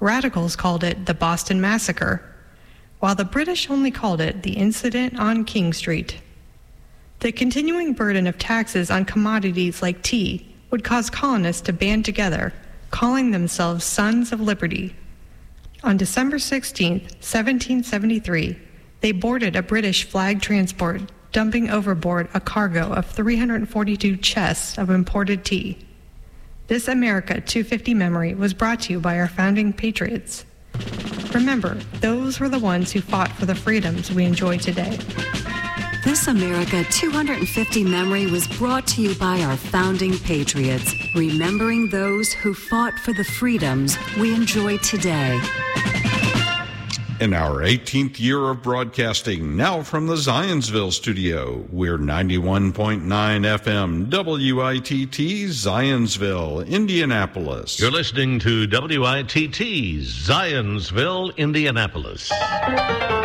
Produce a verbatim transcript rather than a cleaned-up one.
Radicals called it the Boston Massacre, while the British only called it the incident on King Street. The continuing burden of taxes on commodities like tea would cause colonists to band together, calling themselves Sons of Liberty. On December sixteenth, seventeen seventy-three, they boarded a British flag transport, dumping overboard a cargo of three hundred forty-two chests of imported tea. This America two fifty memory was brought to you by our founding patriots. Remember, those were the ones who fought for the freedoms we enjoy today. This America two fifty memory was brought to you by our founding patriots, remembering those who fought for the freedoms we enjoy today. In our eighteenth year of broadcasting, now from the Zionsville studio, we're ninety-one point nine F M, W I T T, Zionsville, Indianapolis. You're listening to W I T T, Zionsville, Indianapolis.